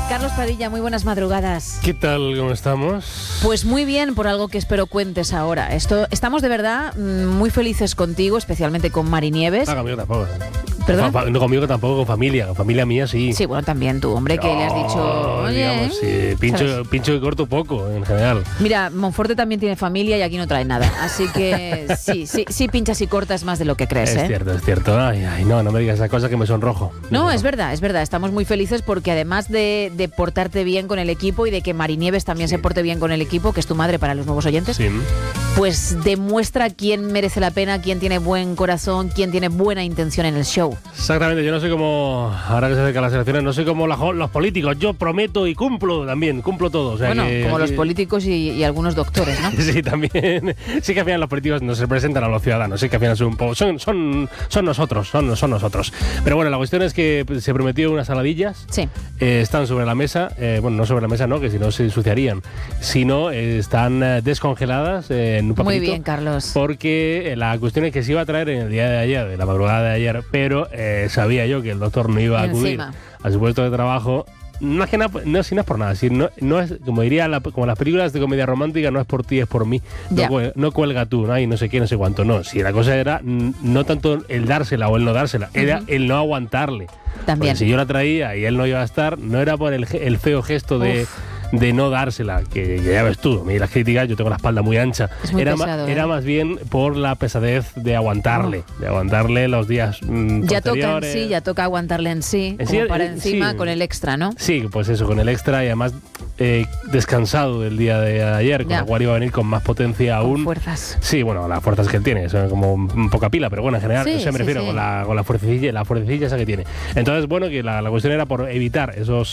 Carlos Padilla, muy buenas madrugadas. ¿Qué tal? ¿Cómo estamos? Pues muy bien, por algo que espero cuentes ahora. Estamos de verdad muy felices contigo, especialmente con Mari Nieves. No, conmigo tampoco. ¿Perdón? No conmigo tampoco, con familia mía sí. Sí, bueno, también tú, hombre, que le has dicho... Oye, digamos, sí, pincho y corto poco, en general. Mira, Monforte también tiene familia y aquí no trae nada. Así que sí pinchas y cortas más de lo que crees, Es cierto. Ay, no me digas esa cosa que me sonrojo. No, es verdad. Estamos muy felices porque además de portarte bien con el equipo y de que Mari Nieves también se porte bien con el equipo, que es tu madre para los nuevos oyentes, sí, pues demuestra quién merece la pena, quién tiene buen corazón, quién tiene buena intención en el show. Exactamente, yo no soy como, ahora que se acercan las elecciones, no soy como los políticos, yo prometo y cumplo también, cumplo todo. O sea, bueno, que, como los políticos y algunos doctores, ¿no? Sí, también. Sí que al final los políticos no se representan a los ciudadanos, sí que al final son un poco, son nosotros. Pero bueno, la cuestión es que se prometió unas saladillas, sí. Están sobre la mesa, bueno, no sobre la mesa, no, que si no se ensuciarían, sino están descongeladas en un papelito. Muy bien, Carlos. Porque la cuestión es que se iba a traer en el día de ayer, de la madrugada de ayer, pero sabía yo que el doctor no iba a acudir a su puesto de trabajo. No es que no es por nada, no es, como diría, como las películas de comedia romántica, no es por ti, es por mí. No cuelga tú, ¿no? Y no sé qué, no sé cuánto. No, si la cosa era no tanto el dársela o el no dársela, era el no aguantarle. También. Porque si yo la traía y él no iba a estar, no era por el feo gesto de no dársela, que ya ves tú, a mí las críticas, yo tengo la espalda muy ancha. Es muy pesado, era más bien por la pesadez de aguantarle, los días posteriores. Ya toca aguantarle en sí, como para encima con el extra, ¿no? Sí, pues eso, con el extra y además descansado del día de ayer, con lo cual iba a venir con más potencia aún. Con fuerzas. Sí, bueno, las fuerzas que él tiene, son como poca pila, pero bueno, en general, me refiero con la fuercecilla esa que tiene. Entonces, bueno, que la cuestión era por evitar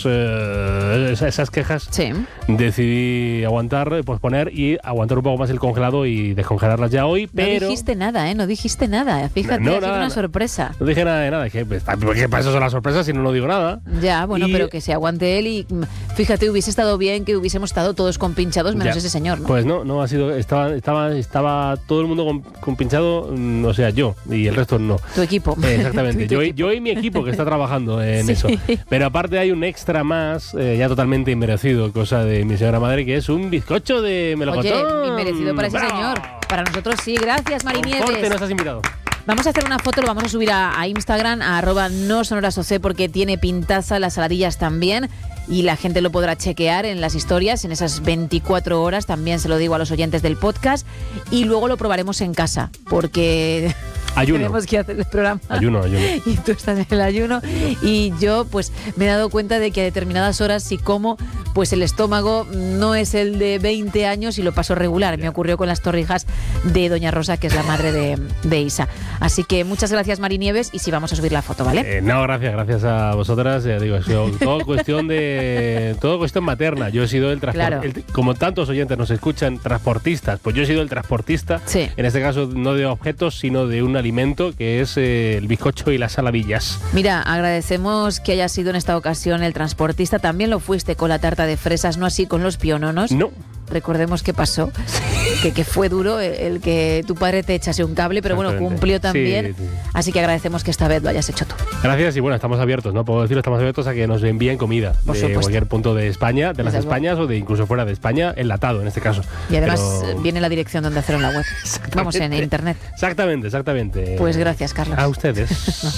esas quejas. Sí. Decidí aguantar, posponer y aguantar un poco más el congelado y descongelarlas ya hoy, pero... No dijiste nada, ¿eh? No dijiste nada. Fíjate, ha sido una sorpresa. No dije nada de nada, porque para eso son las sorpresas y no digo nada. Ya, bueno, pero que se aguante él y fíjate, hubiese estado bien que hubiésemos estado todos con pinchados menos ese señor, ¿no? Pues no ha sido, estaba todo el mundo con pinchado, o sea, yo, y el resto no. Tu equipo. Exactamente, yo y mi equipo que está trabajando en eso. Pero aparte hay un extra más, ya totalmente inmerecido, cosa de mi señora madre, que es un bizcocho de melocotón. Oye, inmerecido para ese señor. Para nosotros sí, gracias, Mari Nieves. Corte, nos has invitado. Vamos a hacer una foto, lo vamos a subir a Instagram, a @nosonorasoc, porque tiene pintaza, las saladillas también, y la gente lo podrá chequear en las historias, en esas 24 horas, también se lo digo a los oyentes del podcast, y luego lo probaremos en casa, porque... Tenemos que hacer el programa. Ayuno. Y tú estás en el ayuno. Y yo, pues, me he dado cuenta de que a determinadas horas, si como, pues el estómago no es el de 20 años y lo paso regular. Me ocurrió con las torrijas de Doña Rosa, que es la madre de Isa. Así que muchas gracias, Mari Nieves, y sí, vamos a subir la foto, ¿vale? No, gracias a vosotras. Ya digo, todo cuestión materna. Yo he sido el transportista. Claro. Como tantos oyentes nos escuchan, transportistas, pues yo he sido el transportista. Sí. En este caso, no de objetos, sino de un alimento, que es el bizcocho y las saladillas. Mira, agradecemos que hayas sido en esta ocasión el transportista. También lo fuiste con la tarta de fresas, no así con los piononos. No. Recordemos qué pasó, que fue duro el que tu padre te echase un cable, pero bueno, cumplió también. Sí. Así que agradecemos que esta vez lo hayas hecho tú. Gracias, y bueno, estamos abiertos, ¿no? Puedo decirlo, estamos abiertos a que nos envíen comida de cualquier punto de España, de las Españas o de incluso fuera de España, enlatado en este caso. Y además viene la dirección donde hacerlo en la web. Vamos, en internet. Exactamente. Pues gracias, Carlos. A ustedes.